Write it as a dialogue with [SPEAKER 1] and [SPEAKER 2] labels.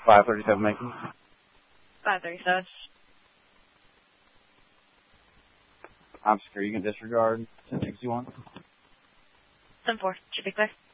[SPEAKER 1] 537 Macon.
[SPEAKER 2] 537.
[SPEAKER 1] I'm secure. You can disregard 1061.
[SPEAKER 2] 10-4. Should be clear.